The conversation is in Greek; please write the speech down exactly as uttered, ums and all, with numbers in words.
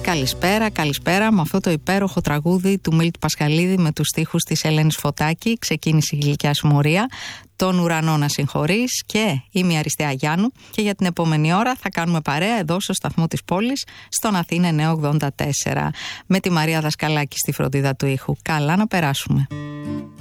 Καλησπέρα, καλησπέρα με αυτό το υπέροχο τραγούδι του Μίλτου Πασχαλίδη με τους στίχους της Ελένης Φωτάκη. Ξεκίνησε η γλυκιά σου μορία, τον ουρανό να συγχωρείς, και είμαι η Αριστεία Γιάννου, και για την επόμενη ώρα θα κάνουμε παρέα εδώ στο σταθμό της πόλης, στον Αθήνα εννιακόσια ογδόντα τέσσερα, με τη Μαρία Δασκαλάκη στη φροντίδα του ήχου. Καλά να περάσουμε.